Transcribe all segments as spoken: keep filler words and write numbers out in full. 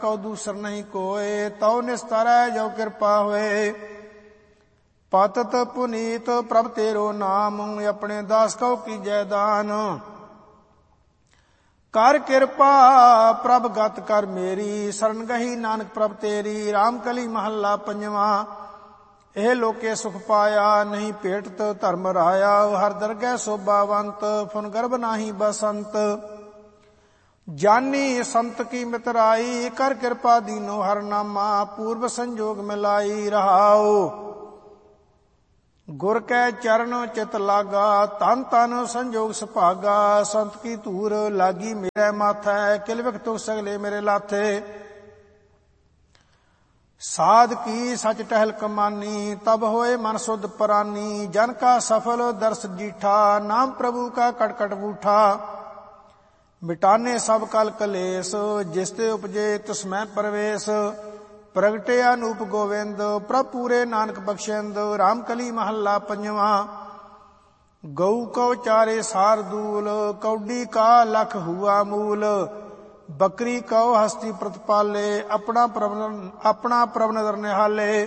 Q ਦੂਸਰ ਨਹੀਂ ਕੋਏ, ਤਉ ਨਿਸਤਰੈ ਜੋ ਕਿਰਪਾ ਹੋਏ। ਪਤਿਤ ਪੁਨੀਤ ਪ੍ਰਭ ਤੇਰੋ ਨਾਮ, ਆਪਣੇ ਦਾਸ ਕਉ ਕੀਜੈ ਦਾਨ। ਕਰ ਕਿਰਪਾ ਪ੍ਰਭ ਗਤ ਕਰ ਮੇਰੀ, ਸਰਨ ਗਹੀ ਨਾਨਕ ਪ੍ਰਭ ਤੇਰੀ। ਰਾਮ ਕਲੀ ਮਹੱਲਾ ਪੰਜਵਾਂ। ਇਹ ਲੋਕੇ ਸੁਖ ਪਾਇਆ, ਨਹੀਂ ਭੇਟਤ ਧਰਮ ਰਾਇਆ। ਹਰ ਦਰਗਹਿ ਸੋਭਾਵੰਤ, ਫੁਨ ਗਰਭ ਨਾਹੀ ਬਸੰਤ। ਜਾਨੀ ਸੰਤ ਕੀ ਮਿਤਰਾਈ, ਕਰ ਕਿਰਪਾ ਦੀਨੋ ਹਰ ਨਾਮਾ। ਪੂਰਬ ਸੰਜੋਗ ਮਿਲਾਈ ਰਹਾਓ, ਗੁਰ ਕੈ ਚਰਨ ਚਿਤ ਲਾਗਾ। ਤਨ ਤਨ ਸੰਜੋਗ ਸੁਭਾਗਾ, ਸੰਤ ਕੀ ਧੂਰ ਲਾਗੀ ਮੇਰੇ ਮਾਥੈ। ਕਿਲ ਵਿਖ ਤੁਖ ਸਗਲੇ ਮੇਰੇ ਲਾਥੇ। ਸਾਧ ਕੀ ਸਚ ਟਹਿਲ ਕਮਾਨੀ, ਤਬ ਹੋਏ ਮਨ ਸੁਧ ਪਰਾਨੀ। ਜਨ ਕਾ ਸਫਲ ਦਰਸ ਜੀਠਾ, ਨਾਮ ਪ੍ਰਭੂ ਕਾ ਕਟ ਕਟ ਬੂਠਾ। ਮਿਟਾਨੇ ਸਭ ਕਲ ਕਲੇਸ਼, ਜਿਸ ਤੇ ਉਪਜੇ ਤਿਸ ਮੈਂ ਪਰਵੇਸ਼। ਪ੍ਰਗਟੇ ਅਨੂਪ ਗੋਵਿੰਦ, ਪ੍ਰਭ ਪੂਰੇ ਨਾਨਕ ਬਖਸ਼ਿੰਦ। ਰਾਮ ਕਲੀ ਮਹੱਲਾ ਪੰਜਵਾਂ। ਗਊ ਕਉ ਚਾਰੇ ਸਾਰਦੂਲ, ਕੌਡੀ ਕਾ ਲਖ ਹੁਆ ਮੂਲ। ਬੱਕਰੀ ਕਉ ਹਸਤੀ ਪ੍ਰਤਪਾਲੇ, ਆਪਣਾ ਪ੍ਰਭ ਆਪਣਾ ਪ੍ਰਭ ਨਦਰ ਨਿਹਾਲੇ।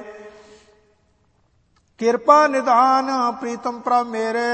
ਕਿਰਪਾ ਨਿਧਾਨ ਪ੍ਰੀਤਮ ਪ੍ਰਭ ਮੇਰੇ,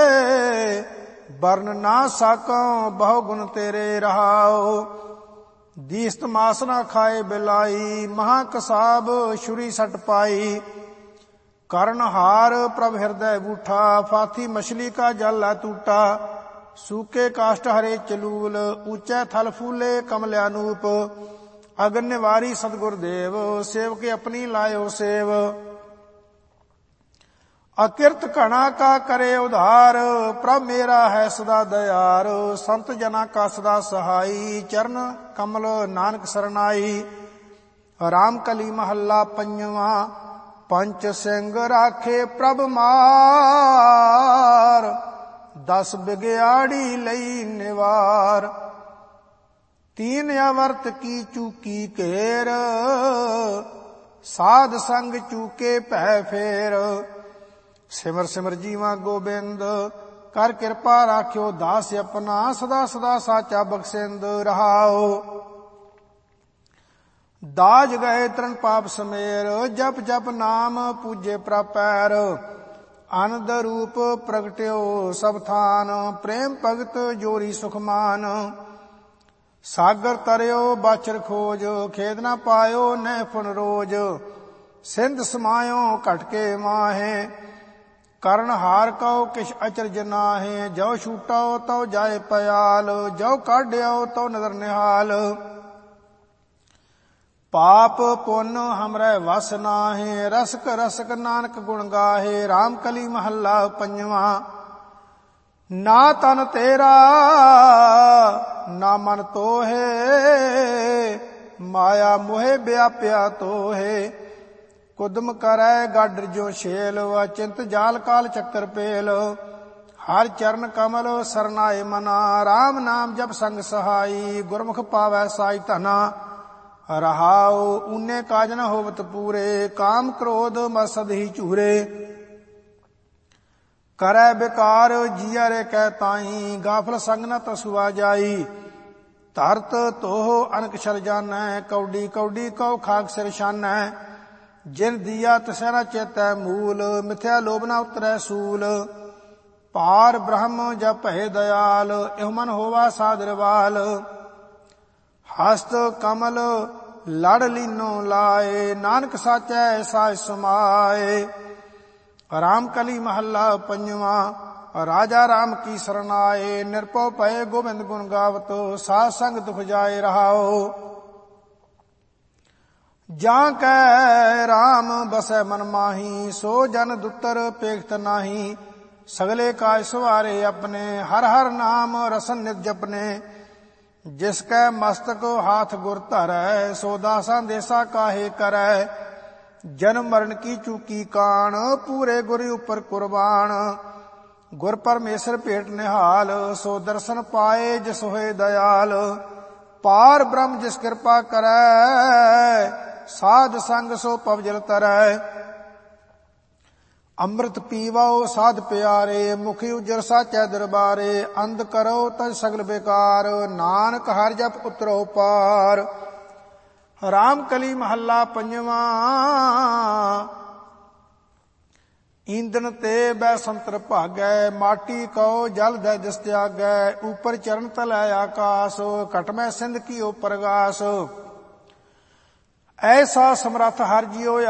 ਵਰਨ ਨਾ ਸਾਕਾਂ ਬਹੁ ਗੁਣ ਤੇਰੇ ਰਹਾਓ। ਦੀਸਤ ਮਾਸ ਨਾ ਖਾਏ ਬਿਲਾਈ, ਮਹਾ ਕਸਾਬ ਛੁਰੀ ਸੱਟ ਪਾਈ। ਕਰਨ ਹਾਰ ਪ੍ਰਭ ਹਿਰਦੈ ਬੂਠਾ, ਫਾਥੀ ਮਛਲੀ ਕਾ ਜਲ ਹੈ ਟੂਟਾ। ਸੂਕੇ ਕਾਸ਼ਟ ਹਰੇ ਚਲੂਲ, ਊਚੈ ਥਲ ਫੂਲੇ ਕਮਲ ਅਨੂਪ। ਅਗਨ ਨਿਵਾਰੀ ਸਤਿਗੁਰ ਦੇਵ, ਸੇਵਕੇ ਆਪਣੀ ਲਾਇਓ ਸੇਵ। ਅਕਿਰਤ ਘਣਾ ਕਾ ਕਰੇ ਉਧਾਰ, ਪ੍ਰਭ ਮੇਰਾ ਹੈ ਸਦਾ ਦਇਆਰ। ਸੰਤ ਜਨਾ ਕਾ ਸਦਾ ਸਹਾਈ, ਚਰਨ ਕਮਲ ਨਾਨਕ ਸਰਨਾਈ। ਰਾਮ ਕਲੀ ਮਹੱਲਾ ਪੰਜਵਾਂ। ਪੰਚ ਸਿੰਘ ਰਾਖੇ ਪ੍ਰਭ ਮਾਰ, ਦਸ ਬਿਗਿਆੜੀ ਲਈ ਨਿਵਾਰ। ਤੀਨ ਅਵਰਤ ਕੀ ਚੂਕੀ ਘੇਰ, ਸਾਧ ਸੰਗ ਚੂਕੇ ਭੈ ਫੇਰ। ਸਿਮਰ ਸਿਮਰ ਜੀਵਾ ਗੋਬਿੰਦ, ਕਰ ਕਿਰਪਾ ਰਾਖਿਓ ਦਾਸ ਆਪਣਾ। ਸਦਾ ਸਦਾ ਸਾਚਾ ਬਖਸ਼ਿੰਦ ਰਹਾਓ। ਦਾਜ ਗਏ ਤਰਨ ਪਾਪ ਸਮੇਰ, ਜਪ ਜਪ ਨਾਮ ਪੂਜੇ ਪ੍ਰਪੈਰ। ਆਨੰਦ ਰੂਪ ਪ੍ਰਗਟਿਓ ਸਭ ਥਾਨ, ਪ੍ਰੇਮ ਭਗਤ ਜੋਰੀ ਸੁਖਮਾਨ। ਸਾਗਰ ਤਰਿਓ ਬਾਛਰ ਖੋਜ, ਖੇਦ ਨਾ ਪਾਇਓ ਨਹਿ ਫੁਨ ਰੋਜ। ਸਿੰਧ ਸਮਾਇਓ ਘਟ ਕੇ ਮਾਹੇ, ਕਰਨ ਹਾਰ ਕਉ ਕਿਛ ਅਚਰਜ ਨਾਹੇ। ਜੋ ਛੂਟਾਓ ਤਉ ਜਾਏ ਪਿਆਲ, ਜੋ ਕਾਢਿਓ ਤਉ ਨਦਰ ਨਿਹਾਲ। ਪਾਪ ਪੁੰਨ ਹਮਰੇ ਵਸ ਨਾਹੇ, ਰਸਕ ਰਸਕ ਨਾਨਕ ਗੁਣ ਗਾਹੇ। ਰਾਮ ਕਲੀ ਮਹੱਲਾ ਪੰਜਵਾਂ। ਨਾ ਤਨ ਤੇਰਾ ਨਾ ਮਨ ਤੋਹੇ, ਮਾਇਆ ਮੋਹਿ ਵਿਆਪਿਆ ਤੋਹੇ। ਕੁਦਮ ਕਰੈ ਗਾਡਰ ਜੋ ਛੇਲ, ਅਚਿੰਤ ਜਾਲ ਕਾਲ ਚੱਕਰ ਪੇਲ। ਹਰ ਚਰਨ ਕਮਲ ਸਰਨਾਏ ਮਨਾ, ਰਾਮ ਨਾਮ ਜਪ ਸੰਗ ਸਹਾਈ। ਗੁਰਮੁਖ ਪਾਵੈ ਸਾਈ ਧਨਾ, ਰਹਾਉ ਊਨੇ ਕਾਜ ਨ ਹੋਵਤ ਪੂਰੇ। ਕਾਮ ਕ੍ਰੋਧ ਮਸਦ ਹੀ ਝੂਰੇ, ਕਰੈ ਬਿਕਾਰ ਜੀਆ ਰੇ ਕਹਿ ਤਾਈ। ਗਾਫਲ ਸੰਗ ਨ ਤਸੁਆ ਜਾਈ, ਧਰਤ ਤੋਹ ਅਨਕ ਛਲ ਜਾਨੈ। ਕੌਡੀ ਕੌਡੀ ਕਉ ਖਾਕ ਸਿਰ ਛਾਨੈ, ਜਿਨ ਦੀਆ ਤਿਸੈ ਨ ਚੇਤੈ ਮੂਲ। ਮਿਥਿਆ ਲੋਭ ਨ ਉਤਰੈ ਸੂਲ, ਪਾਰ ਬ੍ਰਹਮ ਜਪ ਭਏ ਦਇਆਲ। ਇਹੋ ਮਨ ਹੋਵਾ ਸਾਦਰਵਾਲ, ਹਸਤ ਕਮਲ ਲੜ ਲੀਨੋ ਲਾਏ। ਨਾਨਕ ਸਾਚੈ ਸਾਚ ਸਮਾਏ। ਰਾਮ ਕਲੀ ਮਹੱਲਾ ਪੰਜਵਾਂ। ਰਾਜਾ ਰਾਮ ਕੀ ਸਰਨਾਏ, ਨਿਰਭਉ ਭਏ ਗੋਬਿੰਦ ਗੁਣ ਗਾਵਤ। ਸਾਧ ਸੰਗ ਦੁਖ ਜਾਏ ਰਹਾਓ, ਜਾਂ ਕੈ ਰਾਮ ਬਸੈ ਮਨ ਮਾਹੀ। ਸੋ ਜਨ ਦੁੱਤਰ ਪੇਖਤ ਨਾਹੀ, ਸਗਲੇ ਕਾਜ ਸਵਾਰੇ ਆਪਣੇ। ਹਰ ਹਰ ਨਾਮ ਰਸਨ ਨਿਤ ਜਪਨੇ, ਜਿਸ ਕੈ ਮਸਤਕ ਹਾਥ ਗੁਰ ਧਰੈ। ਸੋ ਦਾਸਾਂ ਦੇਸਾ ਕਾਹੇ ਕਰੈ, ਜਨਮ ਮਰਨ ਕੀ ਚੂਕੀ ਕਾਣ। ਪੂਰੇ ਗੁਰ ਉਪਰ ਕੁਰਬਾਨ, ਗੁਰ ਪਰਮੇਸ਼ਰ ਭੇਟ ਨਿਹਾਲ। ਸੋ ਦਰਸ਼ਨ ਪਾਏ ਜਿਸ ਹੋਏ ਦਇਆਲ, ਪਾਰ ਬ੍ਰਹਮ ਜਿਸ ਕਿਰਪਾ ਕਰੈ। ਸਾਧ ਸੰਗ ਸੋ ਪਵਜਲ ਤਰੈ, ਅੰਮ੍ਰਿਤ ਪੀਵੋ ਸਾਧ ਪਿਆਰੇ। ਮੁਖੀ ਉਜਰ ਸਾਚੈ ਦਰਬਾਰੇ, ਅੰਧ ਕਰੋ ਤਜ ਸਗਲ ਬੇਕਾਰ। ਨਾਨਕ ਹਰਿ ਜਪ ਉਤਰੋ ਪਾਰ, ਰਾਮ ਕਲੀ ਮਹੱਲਾ ਪੰਜਵਾਂ। ਈਂਦਨ ਤੇ ਬੈ ਸੰਤਰ ਭਾਗੈ, ਮਾਟੀ ਕਉ ਜਲ ਦੈ ਦਿਸ ਤਿਆਗੈ। ਉਪਰ ਚਰਨ ਤਲੈ ਆਕਾਸ, ਘਟਮੈ ਸਿੰਧ ਕੀਓ ਪ੍ਰਗਾਸ। ਐਸਾ ਸਮਰੱਥ ਹਰਿ ਜੀਉ